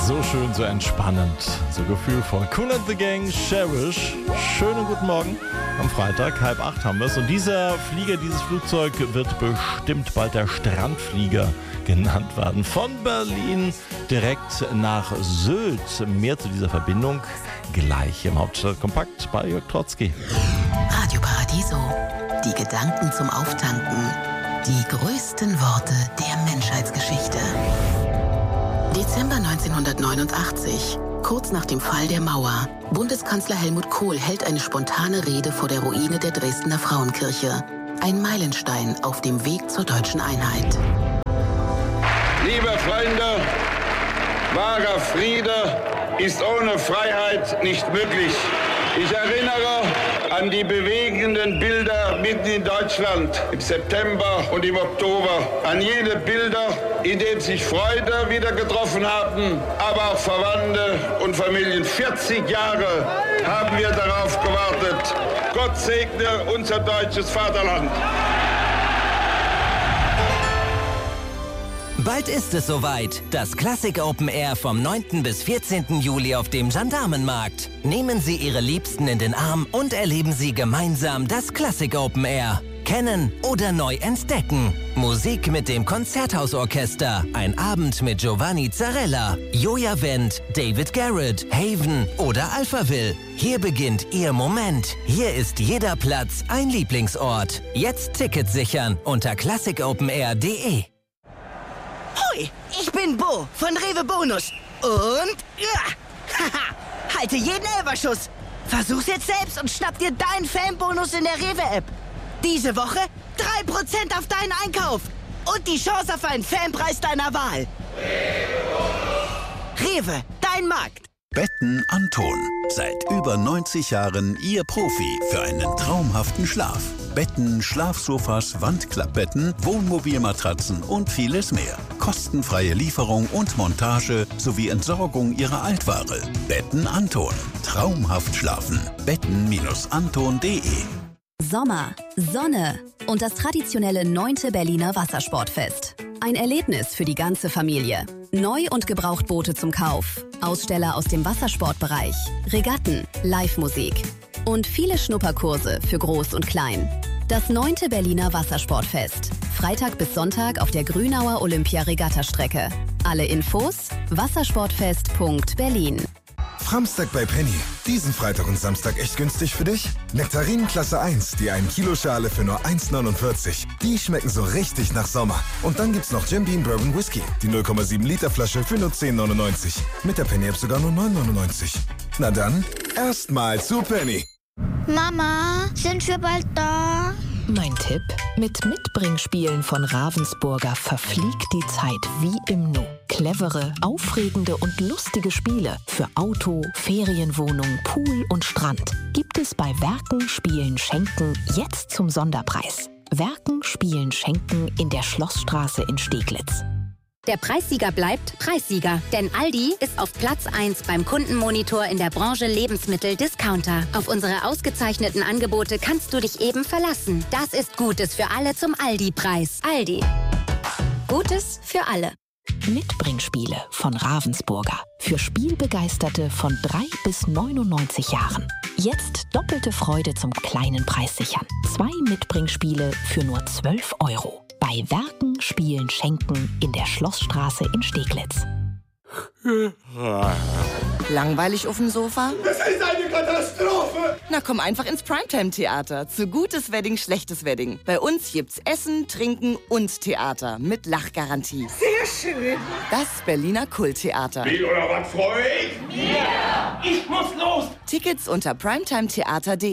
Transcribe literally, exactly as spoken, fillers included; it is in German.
So schön, so entspannend, so gefühlvoll. Kool and the Gang, Cherish. Schönen guten Morgen. Am Freitag, halb acht haben wir es. Und dieser Flieger, dieses Flugzeug wird bestimmt bald der Strandflieger genannt werden. Von Berlin direkt nach Sylt. Mehr zu dieser Verbindung gleich im Hauptstadtkompakt bei Jörg Trotzki. Radio Paradiso. Die Gedanken zum Auftanken. Die größten Worte der Menschheitsgeschichte. Dezember neunzehnhundertneunundachtzig. Kurz nach dem Fall der Mauer. Bundeskanzler Helmut Kohl hält eine spontane Rede vor der Ruine der Dresdner Frauenkirche. Ein Meilenstein auf dem Weg zur deutschen Einheit. Liebe Freunde, wahrer Friede ist ohne Freiheit nicht möglich. Ich erinnere an die bewegenden Bilder mitten in Deutschland im September und im Oktober. An jene Bilder, in denen sich Freunde wieder getroffen haben, aber auch Verwandte und Familien. vierzig Jahre haben wir darauf gewartet. Gott segne unser deutsches Vaterland. Bald ist es soweit. Das Classic Open Air vom neunten bis vierzehnten Juli auf dem Gendarmenmarkt. Nehmen Sie Ihre Liebsten in den Arm und erleben Sie gemeinsam das Classic Open Air. Kennen oder neu entdecken. Musik mit dem Konzerthausorchester. Ein Abend mit Giovanni Zarella, Joja Wendt, David Garrett, Haven oder Alphaville. Hier beginnt Ihr Moment. Hier ist jeder Platz ein Lieblingsort. Jetzt Tickets sichern unter classic open air punkt de. Hoi, ich bin Bo von Rewe Bonus. Und ja, haha, halte jeden Elferschuss. Versuch's jetzt selbst und schnapp dir deinen Fanbonus in der Rewe-App. Diese Woche drei Prozent auf deinen Einkauf und die Chance auf einen Fanpreis deiner Wahl. Rewe, dein Markt. Betten Anton. Seit über neunzig Jahren Ihr Profi für einen traumhaften Schlaf. Betten, Schlafsofas, Wandklappbetten, Wohnmobilmatratzen und vieles mehr. Kostenfreie Lieferung und Montage sowie Entsorgung Ihrer Altware. Betten Anton. Traumhaft schlafen. betten Anton punkt de. Sommer, Sonne und das traditionelle neunte Berliner Wassersportfest. Ein Erlebnis für die ganze Familie. Neu- und Gebrauchtboote zum Kauf, Aussteller aus dem Wassersportbereich, Regatten, Live-Musik und viele Schnupperkurse für Groß und Klein. Das neunte Berliner Wassersportfest. Freitag bis Sonntag auf der Grünauer Olympia-Regattastrecke. Alle Infos wassersportfest punkt berlin. Framstag bei Penny. Diesen Freitag und Samstag echt günstig für dich? Nektarinen Klasse eins, die ein Kilo Schale für nur eins neunundvierzig. Die schmecken so richtig nach Sommer. Und dann gibt's noch Jim Beam Bourbon Whisky. Die null Komma sieben Liter Flasche für nur zehn neunundneunzig. Mit der Penny-App sogar nur neun neunundneunzig. Na dann, erstmal zu Penny. Mama, sind wir bald da? Mein Tipp? Mit Mitbringspielen von Ravensburger verfliegt die Zeit wie im Nu. Clevere, aufregende und lustige Spiele für Auto, Ferienwohnung, Pool und Strand gibt es bei Werken, Spielen, Schenken jetzt zum Sonderpreis. Werken, Spielen, Schenken in der Schlossstraße in Steglitz. Der Preissieger bleibt Preissieger, denn Aldi ist auf Platz eins beim Kundenmonitor in der Branche Lebensmittel-Discounter. Auf unsere ausgezeichneten Angebote kannst du dich eben verlassen. Das ist Gutes für alle zum Aldi-Preis. Aldi. Gutes für alle. Mitbringspiele von Ravensburger. Für Spielbegeisterte von drei bis neunundneunzig Jahren. Jetzt doppelte Freude zum kleinen Preis sichern. Zwei Mitbringspiele für nur zwölf Euro. Bei Werken, Spielen, Schenken in der Schlossstraße in Steglitz. Langweilig auf dem Sofa? Das ist eine Katastrophe! Na komm einfach ins Primetime-Theater. Zu gutes Wedding, schlechtes Wedding. Bei uns gibt's Essen, Trinken und Theater mit Lachgarantie. Sehr schön! Das Berliner Kulttheater. Wie oder was, Freund? Ja! Ich muss los! Tickets unter primetime theater punkt de.